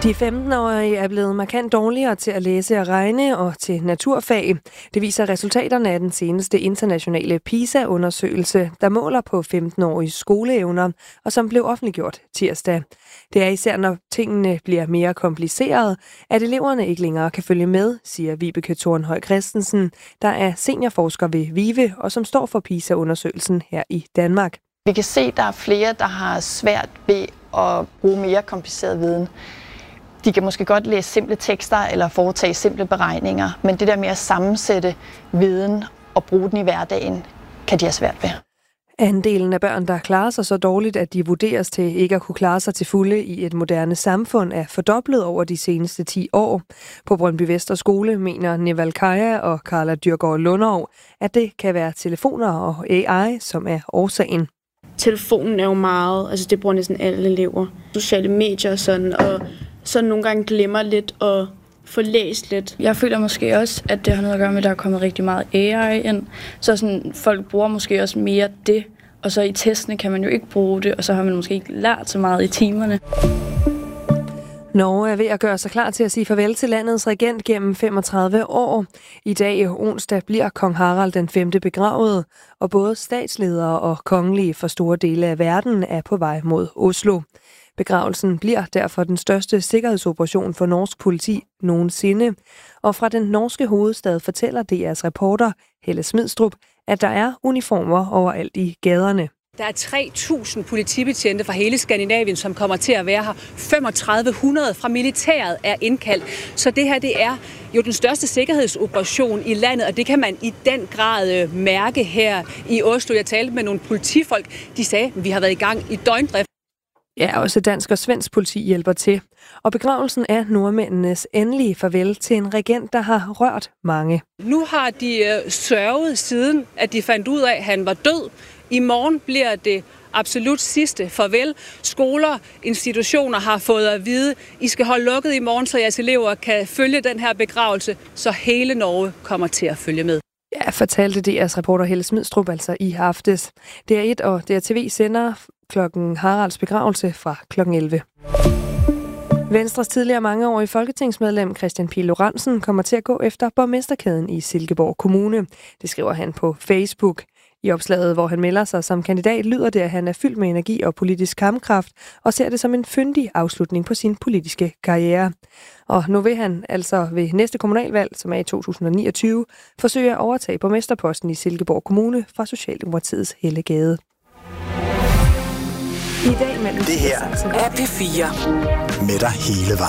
De 15-årige er blevet markant dårligere til at læse og regne og til naturfag. Det viser resultaterne af den seneste internationale PISA-undersøgelse, der måler på 15-årige skoleevner, og som blev offentliggjort tirsdag. Det er især, når tingene bliver mere komplicerede, at eleverne ikke længere kan følge med, siger Vibeke Thornhøj Christensen, der er seniorforsker ved VIVE og som står for PISA-undersøgelsen her i Danmark. Vi kan se, at der er flere, der har svært ved at bruge mere kompliceret viden. De kan måske godt læse simple tekster eller foretage simple beregninger, men det der med at sammensætte viden og bruge den i hverdagen, kan de have svært ved. Andelen af børn, der klarer sig så dårligt, at de vurderes til ikke at kunne klare sig til fulde i et moderne samfund, er fordoblet over de seneste 10 år. På Brøndby Vester Skole mener Neval Kaja og Carla Dyrgaard Lunderov, at det kan være telefoner og AI, som er årsagen. Telefonen er jo meget, altså det bruger næsten alle elever. Sociale medier og sådan, og så nogle gange glemmer lidt og få læst lidt. Jeg føler måske også, at det har noget at gøre med, at der er kommet rigtig meget AI ind. Så sådan, folk bruger måske også mere det, og så i testene kan man jo ikke bruge det, og så har man måske ikke lært så meget i timerne. Norge er ved at gøre sig klar til at sige farvel til landets regent gennem 35 år. I dag onsdag bliver kong Harald den 5. begravet, og både statsledere og kongelige fra store dele af verden er på vej mod Oslo. Begravelsen bliver derfor den største sikkerhedsoperation for norsk politi nogensinde. Og fra den norske hovedstad fortæller DR's reporter Helle Smidstrup, at der er uniformer overalt i gaderne. Der er 3.000 politibetjente fra hele Skandinavien, som kommer til at være her. 3.500 fra militæret er indkaldt. Så det her, det er jo den største sikkerhedsoperation i landet, og det kan man i den grad mærke her i Oslo. Jeg talte med nogle politifolk, de sagde, at vi har været i gang i døgndrift. Ja, også dansk og svensk politi hjælper til. Og begravelsen er nordmændenes endelige farvel til en regent, der har rørt mange. Nu har de sørget siden, at de fandt ud af, at han var død. I morgen bliver det absolut sidste farvel. Skoler, institutioner har fået at vide, I skal holde lukket i morgen, så jeres elever kan følge den her begravelse, så hele Norge kommer til at følge med. Ja, fortalte DR's reporter Helle Smidstrup altså i aftes. DR1 og DRTV sender klokken Haralds begravelse fra klokken 11. Venstres tidligere mangeårige folketingsmedlem Kristian Pihl Lorentzen kommer til at gå efter borgmesterkæden i Silkeborg Kommune. Det skriver han på Facebook. I opslaget, hvor han melder sig som kandidat, lyder det, at han er fyldt med energi og politisk kampkraft og ser det som en fyndig afslutning på sin politiske karriere. Og nu vil han altså ved næste kommunalvalg, som er i 2029, forsøge at overtage borgmesterposten i Silkeborg Kommune fra Socialdemokratiets Helle Gade. I dag mellem det her er P4 med dig hele vejen.